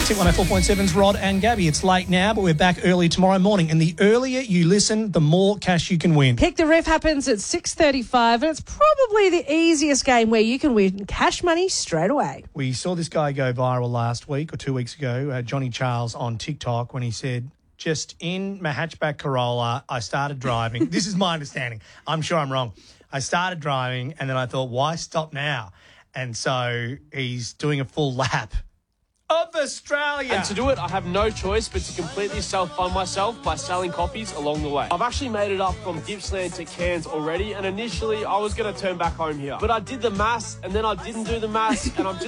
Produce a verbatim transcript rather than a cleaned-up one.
Tick one oh four point seven's Rod and Gabby. It's late now, but we're back early tomorrow morning. And the earlier you listen, the more cash you can win. Pick the Ref happens at six thirty-five, and it's probably the easiest game where you can win cash money straight away. We saw this guy go viral last week or two weeks ago, uh, Johnny Charles on TikTok, when he said, just in my hatchback Corolla, I started driving. This is my understanding. I'm sure I'm wrong. I started driving, and then I thought, why stop now? And so he's doing a full lap of Australia. And to do it, I have no choice but to completely self-fund myself by selling copies along the way. I've actually made it up from Gippsland to Cairns already, and initially I was going to turn back home here. But I did the maths, and then I didn't do the maths, and I'm just